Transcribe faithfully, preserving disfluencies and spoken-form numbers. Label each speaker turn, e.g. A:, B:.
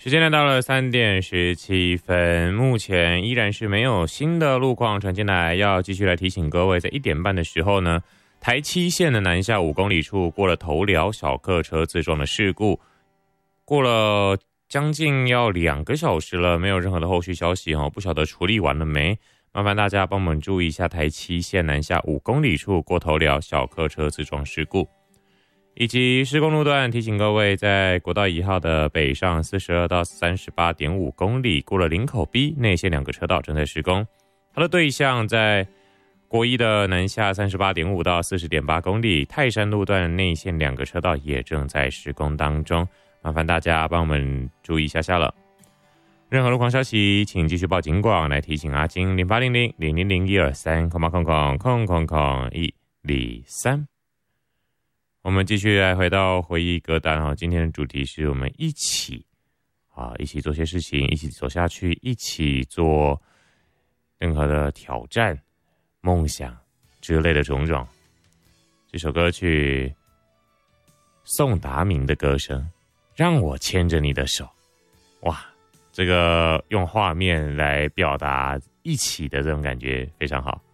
A: 时间来到了三点十七分，目前依然是没有新的路况传进来，要继续来提醒各位，在一点半的时候呢，台七线的南下五公里处过了头寮小客车自撞的事故，过了将近要两个小时了，没有任何的后续消息哦，不晓得处理完了没？麻烦大家帮我们注意一下台七线南下五公里处过头寮小客车自撞事故。以及施工路段，提醒各位，在国道一号的北上四十二到三十八点五公里，过了林口 B 内线两个车道正在施工。它的对象在国一的南下三十八点五到四十点八公里，泰山路段内线两个车道也正在施工当中，麻烦大家帮我们注意一下下了。任何路况消息，请继续报警广来提醒阿金零八零零零零零一二三空八空空空空空一零三。我们继续来回到回忆歌单啊，今天的主题是我们一起啊，一起做些事情，一起走下去，一起做任何的挑战、梦想之类的种种。这首歌曲，宋达明的歌声，让我牵着你的手。哇，这个用画面来表达一起的这种感觉非常好。